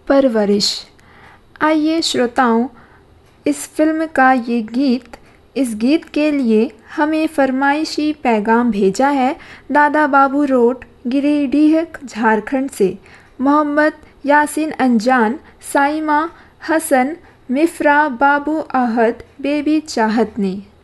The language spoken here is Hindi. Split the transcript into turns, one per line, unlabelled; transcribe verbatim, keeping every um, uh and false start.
परवरिश। आइए श्रोताओं, इस फिल्म का ये गीत इस गीत के लिए हमें फरमाइशी पैगाम भेजा है दादा बाबू रोड, गिरिडीह, झारखंड से मोहम्मद यासीन अंजान, साइमा हसन, मिफ्रा, बाबू आहद, बेबी चाहत ने।